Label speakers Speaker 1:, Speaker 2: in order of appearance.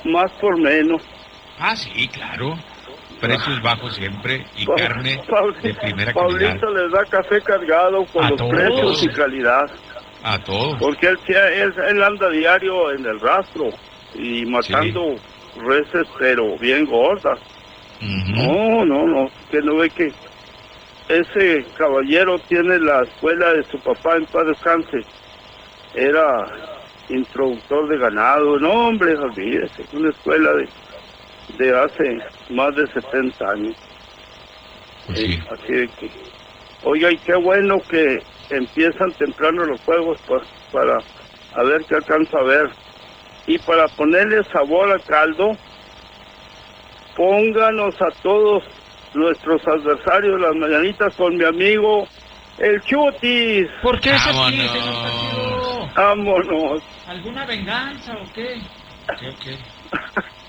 Speaker 1: más por menos.
Speaker 2: Ah, sí, claro. Precios bajos siempre y carne de primera calidad.
Speaker 1: Pablito les da café cargado con los precios y calidad.
Speaker 2: A todos.
Speaker 1: Porque él anda diario en el rastro y matando reses, pero bien gordas. No, que no ve que ese caballero tiene la escuela de su papá, en paz descanse. Era introductor de ganado. No, hombre, olvídese, una escuela de hace más de 70 años.
Speaker 2: Pues sí.
Speaker 1: Así de que, oiga, y qué bueno que empiezan temprano los juegos para a ver qué alcanza a ver. Y para ponerle sabor al caldo, pónganos a todos nuestros adversarios las mañanitas con mi amigo el Chutis.
Speaker 3: ¿Por qué ese
Speaker 2: Vámonos.
Speaker 3: señor Patiño?
Speaker 1: Vámonos.
Speaker 3: ¿Alguna venganza o qué?
Speaker 2: ¿Qué?